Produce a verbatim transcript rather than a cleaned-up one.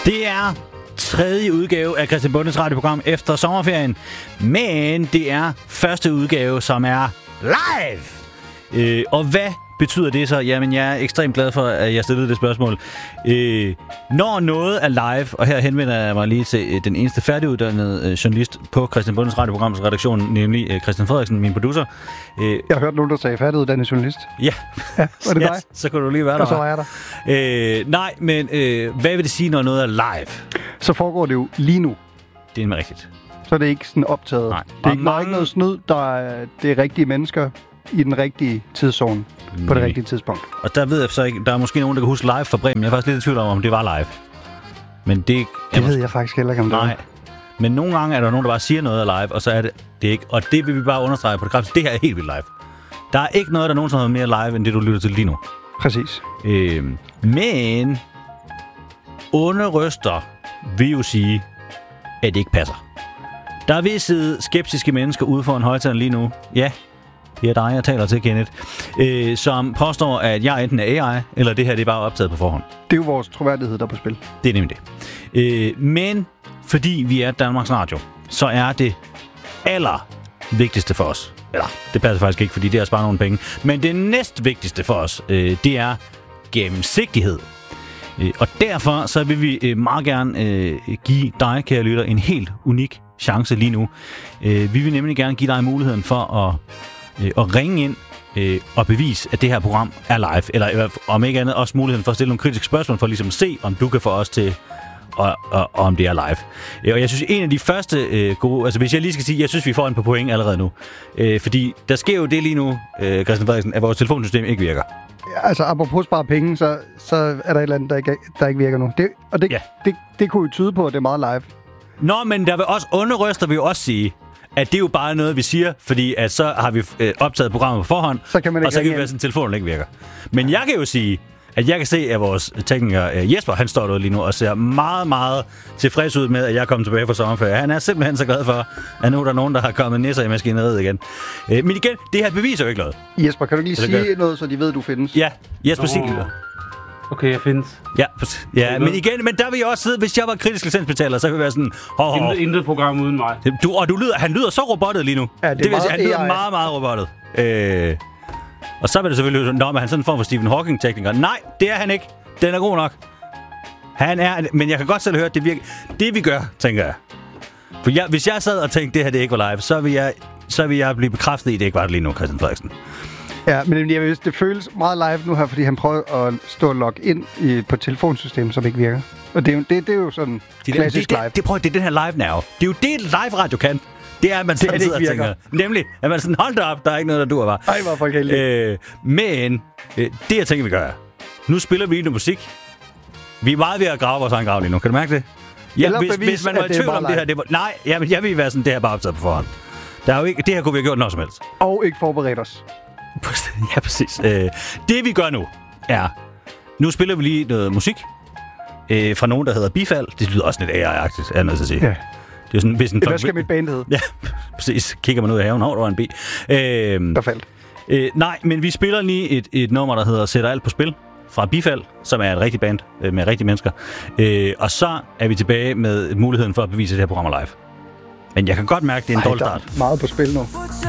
Det er tredje udgave af Christian Bondes radioprogram efter sommerferien, men det er første udgave, som er live. Øh, og hvad betyder det så? Jamen, jeg er ekstremt glad for, at jeg stillede det spørgsmål. Øh, når noget er live, og her henvender jeg mig lige til den eneste færdiguddannede øh, journalist på Christian Bondes radioprograms redaktion, nemlig øh, Christian Frederiksen, min producer. Øh, jeg har hørt nogen, der sagde færdiguddannet journalist. Ja. Ja, var det ja, dig? Så kunne du lige være der. Og så var jeg der. Øh, nej, men øh, hvad vil det sige, når noget er live? Så foregår det jo lige nu. Det er nemlig rigtigt. Så er det ikke sådan optaget. Nej. Det er ikke, mange... ikke noget snyd, der er det er rigtige mennesker i den rigtige tidszone mm. på det rigtige tidspunkt. Og der ved jeg så ikke, der er måske nogen, der kan huske live fra Bremen. Jeg er faktisk lidt i tvivl om, om det var live. Men det, det ved måske... jeg faktisk heller ikke, om det Nej. Men nogle gange er der nogen, der bare siger noget er live, og så er det, det ikke. Og det vil vi bare understrege på det kraftigste. Det her er helt vildt live. Der er ikke noget, der nogensinde har været mere live, end det, du lytter til lige nu. Præcis. Øh, men onde røster vil jo sige, at det ikke passer. Der er vist sidde skeptiske mennesker ude for en højtaler lige nu. Ja, det er dig, jeg taler til, Kenneth. Øh, som påstår, at jeg enten er A I, eller det her det er bare optaget på forhånd. Det er jo vores troværdighed, der er på spil. Det er nemlig det. Øh, men fordi vi er Danmarks Radio, så er det aller vigtigste for os. Eller, det passer faktisk ikke, fordi det er at spare nogle penge. Men det næst vigtigste for os, øh, det er gennemsigtighed. Øh, og derfor så vil vi øh, meget gerne øh, give dig, kære lytter, en helt unik chance lige nu. Øh, vi vil nemlig gerne give dig muligheden for at, øh, at ringe ind øh, og bevise, at det her program er live. Eller om ikke andet, også muligheden for at stille nogle kritiske spørgsmål, for ligesom at se, om du kan få os til... Og, og, og om det er live. Og jeg synes, en af de første øh, gode... Altså, hvis jeg lige skal sige, jeg synes, vi får en på point allerede nu. Øh, fordi der sker jo det lige nu, øh, Christian Frederiksen, at vores telefonsystem ikke virker. Ja, altså, apropos spare penge, så, så er der et eller andet, der ikke, der ikke virker nu. Det, og det, ja. det, det kunne jo tyde på, at det er meget live. Nå, men der vil også underrøster vil jo også sige, at det er jo bare noget, vi siger, fordi at så har vi øh, optaget programmet på forhånd, så kan man ikke og så kan det være sådan, at telefonen ikke virker. Men jeg kan jo sige... at jeg kan se, at vores tekniker Jesper, han står der lige nu og ser meget, meget tilfreds ud med, at jeg er kommet tilbage fra sommerferie. Han er simpelthen så glad for, at nu er der nogen, der har kommet nisser i maskineriet igen. Men igen, det her beviser jo ikke noget. Jesper, kan du lige sige gør? noget, så de ved, du findes? Ja, Jesper, sig det. Okay, jeg findes. Ja, ja men igen, men der vil jeg også sidde, hvis jeg var kritisk licensbetaler, så ville jeg være sådan... Ho, ho. Intet, intet program uden mig. Du, og du lyder, han lyder så robottet lige nu. Ja, det, det vil sige, han lyder A I. meget, meget robottet. Øh... Og så vil det selvfølgelig sådan, at han er sådan en form for Stephen Hawking-tekniker. Nej, det er han ikke. Den er god nok. Han er... Men jeg kan godt selv høre, at det virker... Det vi gør, tænker jeg. For jeg, hvis jeg sad og tænkte, det her det ikke var live, så vil jeg, så vil jeg blive bekræftet i, at det ikke var det lige nu, Christian Frederiksen. Ja, men jeg vil, det føles meget live nu her, fordi han prøver at stå og logge ind i, på telefonsystemet, som ikke virker. Og det er jo, det, det er jo sådan det, klassisk det, live. Det, det, prøv, det er den her live nerve. Det er jo det, live-radio kan. Det er, at man sådan sidder og tænker. Nemlig, at man sådan, hold da op, der er ikke noget, der duer, var. Ej, hvor folk heldige. Øh, men, øh, det jeg tænker, vi gør, nu spiller vi noget musik. Vi er meget ved at grave vores egen grav lige nu. Kan du mærke det? Ja, Eller hvis, bevis, hvis man var i tvivl om det her, det var, nej, jamen, jeg vil være sådan, det her bare optaget på forhånd. Der er jo ikke, det her kunne vi have gjort noget som helst. Og ikke forberedt os. Ja, præcis. Øh, det vi gør nu, er, nu spiller vi lige noget musik øh, fra nogen, der hedder Bifald. Det lyder også lidt A I-agtigt, er jeg nødt til at sige. Ja. Det er sådan, hvis en Hvad skal mit band hedde? Ja, præcis. Kigger man ud af haven, hov, der var en bi. Øh, der faldt. Øh, nej, men vi spiller lige et, et nummer, der hedder Sætter alt på spil fra Bifald, som er et rigtigt band øh, med rigtige mennesker. Øh, og så er vi tilbage med muligheden for at bevise, at det her program er live. Men jeg kan godt mærke, at det er en dårlig start. Meget på spil nu.